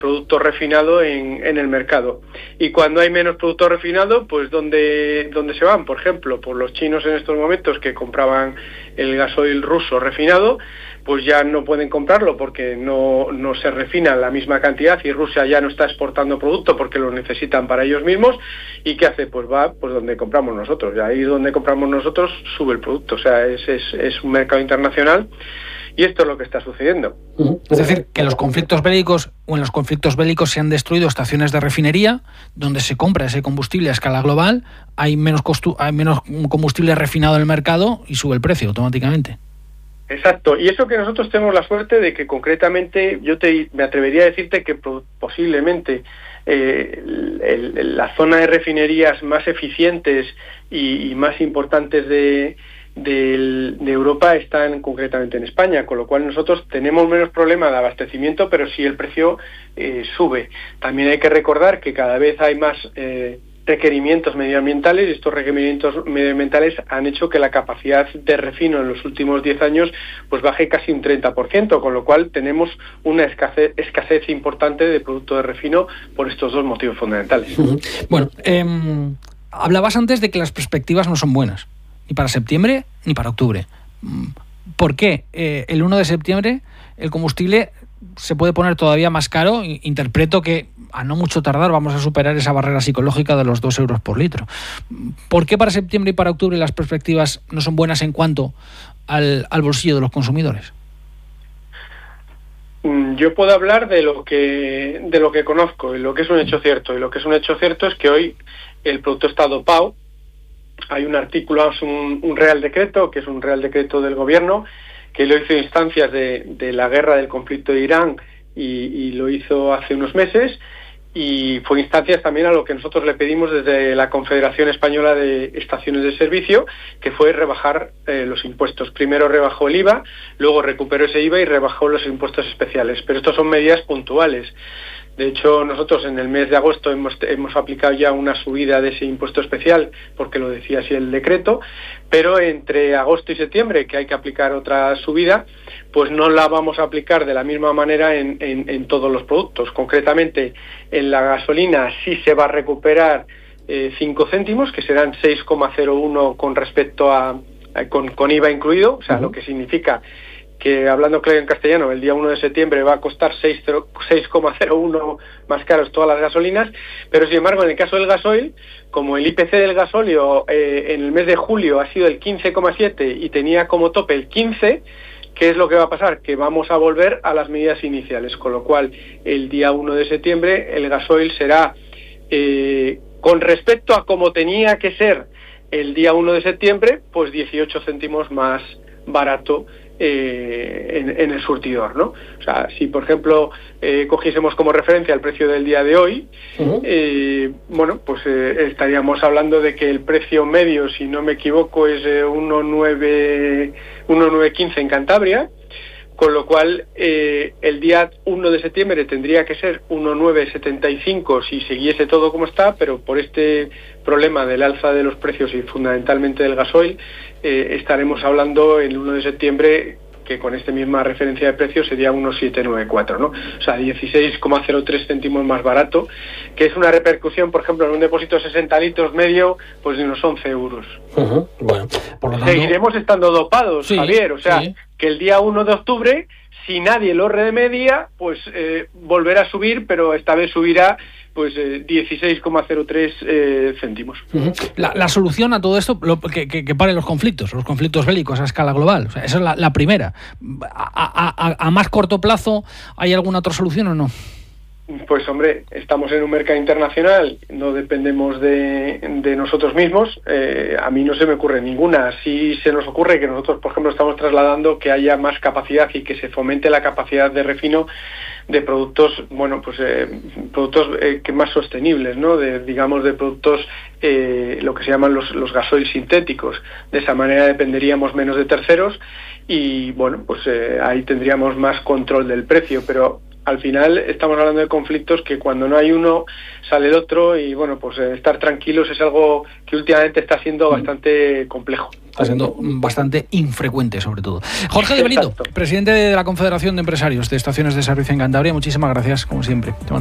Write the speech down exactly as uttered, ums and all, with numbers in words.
producto refinado en, en el mercado. Y cuando hay menos producto refinado, pues ¿dónde, dónde se van? Por ejemplo, por los chinos en estos momentos que compraban el gasoil ruso refinado, pues ya no pueden comprarlo porque no, no se refina la misma cantidad y Rusia ya no está exportando producto porque lo necesitan para ellos mismos. ¿Y qué hace? Pues va pues donde compramos nosotros. Y ahí donde compramos nosotros sube el producto. O sea, es, es, es un mercado internacional. Y esto es lo que está sucediendo. Es decir, que los conflictos bélicos o en los conflictos bélicos se han destruido estaciones de refinería donde se compra ese combustible a escala global, hay menos, costu- hay menos combustible refinado en el mercado y sube el precio automáticamente. Exacto, y eso que nosotros tenemos la suerte de que concretamente, yo te me atrevería a decirte que posiblemente eh, el, el, la zona de refinerías más eficientes y, y más importantes de, de, de Europa están concretamente en España, con lo cual nosotros tenemos menos problema de abastecimiento, pero sí el precio eh, sube. También hay que recordar que cada vez hay más eh, requerimientos medioambientales y estos requerimientos medioambientales han hecho que la capacidad de refino en los últimos diez años pues baje casi un treinta por ciento, con lo cual tenemos una escasez, escasez importante de producto de refino por estos dos motivos fundamentales. Uh-huh. Bueno, eh, hablabas antes de que las perspectivas no son buenas, ni para septiembre ni para octubre. ¿Por qué eh, el uno de septiembre el combustible se puede poner todavía más caro? Interpreto que a no mucho tardar vamos a superar esa barrera psicológica de los dos euros por litro. ¿Por qué para septiembre y para octubre las perspectivas no son buenas en cuanto al, al bolsillo de los consumidores? Yo puedo hablar de lo que de lo que conozco y lo que es un hecho cierto. Y lo que es un hecho cierto es que hoy el producto está dopado. Hay un artículo, es un, un real decreto, que es un real decreto del gobierno, que lo hizo a instancias de, de la guerra del conflicto de Irán y, y lo hizo hace unos meses, y fue instancias también a lo que nosotros le pedimos desde la Confederación Española de Estaciones de Servicio, que fue rebajar eh, los impuestos. Primero rebajó el I V A, luego recuperó ese I V A y rebajó los impuestos especiales, pero estos son medidas puntuales. De hecho, nosotros en el mes de agosto hemos, hemos aplicado ya una subida de ese impuesto especial, porque lo decía así el decreto, pero entre agosto y septiembre, que hay que aplicar otra subida, pues no la vamos a aplicar de la misma manera en, en, en todos los productos. Concretamente, en la gasolina sí se va a recuperar eh, cinco céntimos, que serán seis coma cero uno con respecto a, a con, con I V A incluido, o sea, uh-huh. Lo que significa que, hablando claro en castellano, el día uno de septiembre va a costar seis coma cero uno más caros todas las gasolinas, pero sin embargo en el caso del gasoil, como el I P C del gasóleo eh, en el mes de julio ha sido el quince coma siete y tenía como tope el quince, ¿qué es lo que va a pasar? Que vamos a volver a las medidas iniciales, con lo cual el día uno de septiembre el gasoil será, eh, con respecto a como tenía que ser el día uno de septiembre, pues dieciocho céntimos más barato Eh, en, en el surtidor, ¿no? O sea, si por ejemplo eh, cogiésemos como referencia el precio del día de hoy, uh-huh. eh, bueno, pues eh, estaríamos hablando de que el precio medio, si no me equivoco, es eh, uno nueve quince en Cantabria, con lo cual eh, el día uno de septiembre tendría que ser uno nueve setenta y cinco si siguiese todo como está, pero por este problema del alza de los precios y fundamentalmente del gasoil, eh, estaremos hablando el uno de septiembre que con esta misma referencia de precios sería uno siete nueve cuatro, ¿no? O sea, dieciséis coma cero tres céntimos más barato, que es una repercusión, por ejemplo, en un depósito de sesenta litros medio, pues de unos once euros. Uh-huh. Bueno, por lo tanto... Seguiremos estando dopados, sí, Javier, o sea, sí. Que el día uno de octubre, si nadie lo remedia, pues eh, volverá a subir, pero esta vez subirá pues eh, dieciséis coma cero tres eh, céntimos. Uh-huh. La, la solución a todo esto, lo, que, que, que paren los conflictos, los conflictos bélicos a escala global. O sea, esa es la, la primera. A, a, a más corto plazo, ¿hay alguna otra solución o no? Pues hombre, estamos en un mercado internacional, no dependemos de, de nosotros mismos, eh, a mí no se me ocurre ninguna. Sí se nos ocurre que nosotros, por ejemplo, estamos trasladando que haya más capacidad y que se fomente la capacidad de refino de productos, bueno, pues eh, productos eh, que más sostenibles, ¿no? De, digamos, de productos, eh, lo que se llaman los, los gasoil sintéticos. De esa manera dependeríamos menos de terceros y, bueno, pues eh, ahí tendríamos más control del precio, pero al final estamos hablando de conflictos que cuando no hay uno sale el otro, y bueno, pues eh, estar tranquilos es algo que últimamente está siendo bastante complejo. Está siendo bastante infrecuente, sobre todo. Jorge de Benito, presidente de la Confederación de Empresarios de Estaciones de Servicio en Cantabria, muchísimas gracias, como siempre.